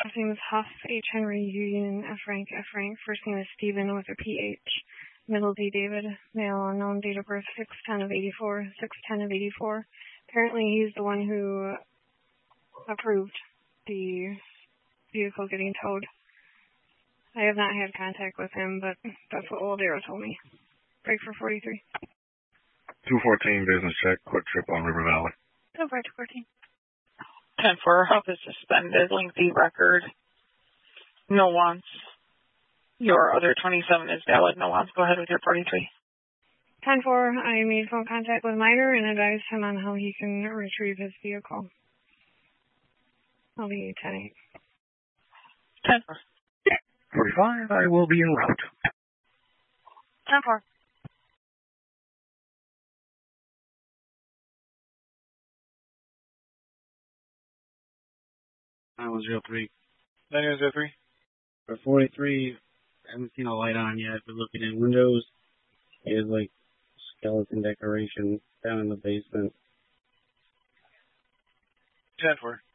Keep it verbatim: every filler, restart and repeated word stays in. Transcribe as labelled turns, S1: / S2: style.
S1: Last name is Huff, H. Henry, U. Union, F. Rank, F. Rank. First name is Stephen with a P H. Middle D. David. Male, unknown, date of birth six ten of eighty-four, six ten of eighty-four. Apparently he's the one who approved the vehicle getting towed. I have not had contact with him, but that's what Oldero told me. Break for forty-three.
S2: two fourteen, business check, quick trip on River Valley.
S1: Go for two fourteen.
S3: ten four, Huff is suspended, lengthy record. No wants. Your other twenty-seven is valid, no wants. Go ahead with your forty-three.
S1: ten four, I made phone contact with Minor and advised him on how he can retrieve his vehicle. I'll be ten eight.
S3: ten four.
S2: forty-five, I will be en route.
S1: ten four.
S4: nine one zero three.
S5: nine one zero three.
S4: For forty-three, I haven't seen a light on yet, but looking in windows, he has like skeleton decoration down in the basement.
S5: ten four.